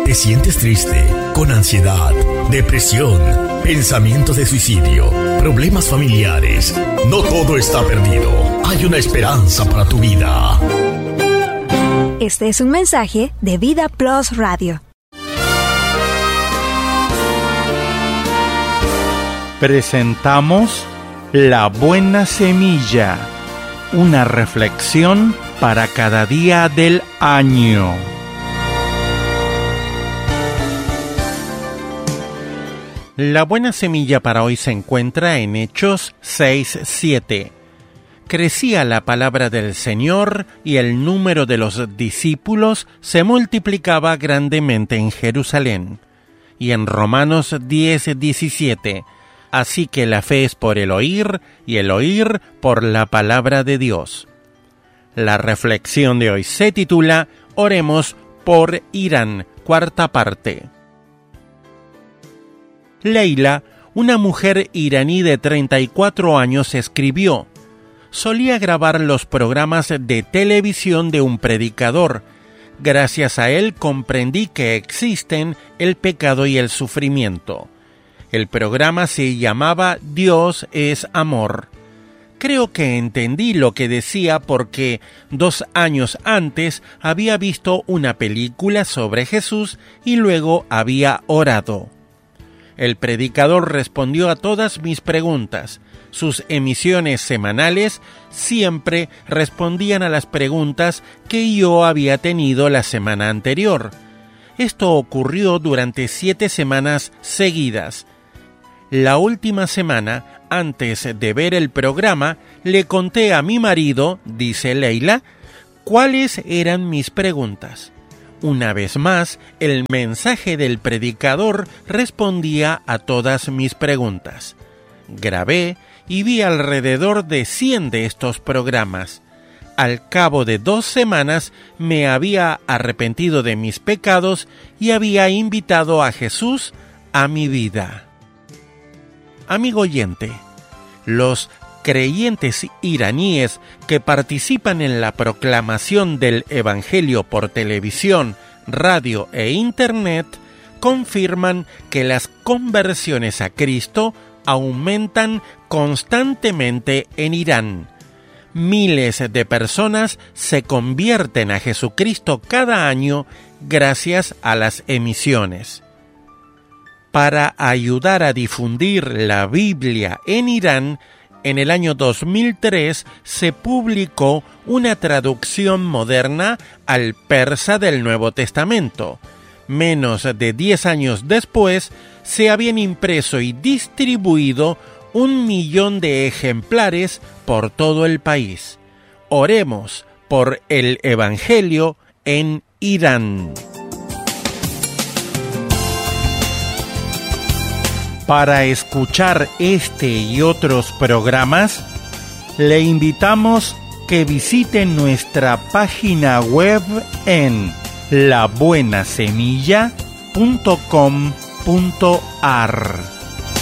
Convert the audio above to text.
¿Te sientes triste, con ansiedad, depresión, pensamientos de suicidio, problemas familiares? No todo está perdido. Hay una esperanza para tu vida. Este es un mensaje de Vida Plus Radio. Presentamos La Buena Semilla, una reflexión para cada día del año. La buena semilla para hoy se encuentra en Hechos 6:7. Crecía la palabra del Señor y el número de los discípulos se multiplicaba grandemente en Jerusalén. Y en Romanos 10:17. Así que la fe es por el oír y el oír por la palabra de Dios. La reflexión de hoy se titula Oremos por Irán, cuarta parte. Leila, una mujer iraní de 34 años, escribió: solía grabar los programas de televisión de un predicador. Gracias a él comprendí que existen el pecado y el sufrimiento. El programa se llamaba Dios es Amor. Creo que entendí lo que decía porque 2 años antes había visto una película sobre Jesús y luego había orado. El predicador respondió a todas mis preguntas. Sus emisiones semanales siempre respondían a las preguntas que yo había tenido la semana anterior. Esto ocurrió durante 7 semanas seguidas. La última semana, antes de ver el programa, le conté a mi marido, dice Leila, cuáles eran mis preguntas. Una vez más, el mensaje del predicador respondía a todas mis preguntas. Grabé y vi alrededor de 100 de estos programas. Al cabo de 2 semanas me había arrepentido de mis pecados y había invitado a Jesús a mi vida. Amigo oyente, los creyentes iraníes que participan en la proclamación del Evangelio por televisión, radio e Internet confirman que las conversiones a Cristo aumentan constantemente en Irán. Miles de personas se convierten a Jesucristo cada año gracias a las emisiones. Para ayudar a difundir la Biblia en Irán, en el año 2003 se publicó una traducción moderna al persa del Nuevo Testamento. Menos de 10 años después, se habían impreso y distribuido 1 millón de ejemplares por todo el país. Oremos por el Evangelio en Irán. Para escuchar este y otros programas, le invitamos que visite nuestra página web en labuenasemilla.com.ar.